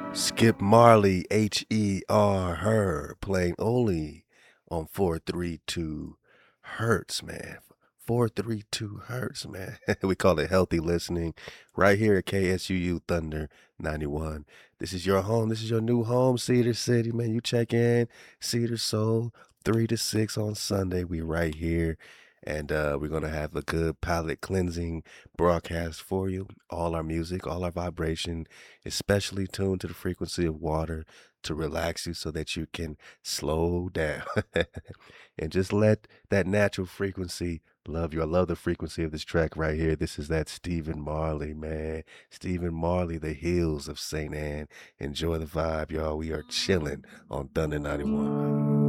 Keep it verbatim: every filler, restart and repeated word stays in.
Skip Marley, H E R, her, playing only on four three two Hertz, man. four three two Hertz, man. We call it healthy listening right here at K S U U Thunder ninety-one. This is your home. This is your new home, Cedar City, man. You check in, Cedar Soul, three to six on Sunday. We right here. And uh, we're going to have a good palate cleansing broadcast for you. All our music, all our vibration, especially tuned to the frequency of water to relax you so that you can slow down and just let that natural frequency love you. I love the frequency of this track right here. This is that Stephen Marley, man. Stephen Marley, The Hills of Saint Anne. Enjoy the vibe, y'all. We are chilling on Thunder ninety-one.